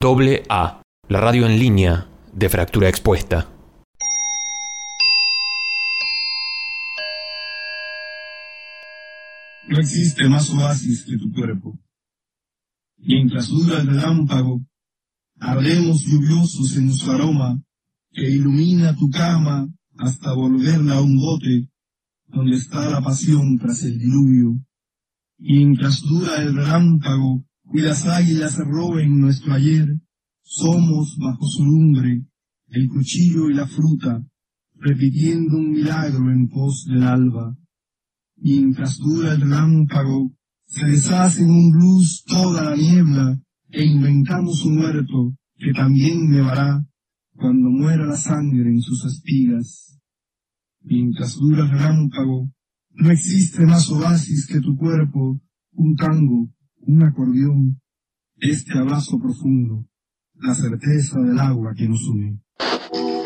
AA, la radio en línea de Fractura Expuesta. No existe más oasis que tu cuerpo. Mientras dura el relámpago, ardemos lluviosos en su aroma, que ilumina tu cama hasta volverla un bote, donde está la pasión tras el diluvio. Mientras dura el relámpago y las águilas roben nuestro ayer, somos bajo su lumbre, el cuchillo y la fruta, repitiendo un milagro en pos del alba. Mientras dura el relámpago, se deshace en un blues toda la niebla, e inventamos un huerto que también nevará cuando muera la sangre en sus espigas. Mientras dura el relámpago, no existe más oasis que tu cuerpo, un tango, un acordeón, este abrazo profundo, la certeza del agua que nos une.